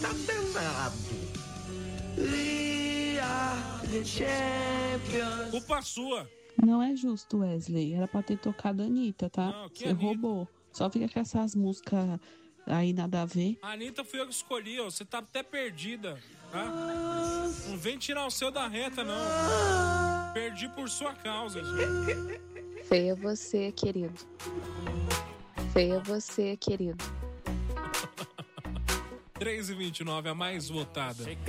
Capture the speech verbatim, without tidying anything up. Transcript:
Tá danado. We are the champions. Culpa sua. Não é justo, Wesley. Era pra ter tocado a Anitta, tá? Não, que Você Anitta? roubou. Só fica com essas músicas aí nada a ver. A Anitta fui eu que escolhi, ó. Você tá até perdida, tá? Não vem tirar o seu da reta, não. Perdi por sua causa, gente. Feia você, querido. Feia você, querido. três e vinte e nove, a mais votada.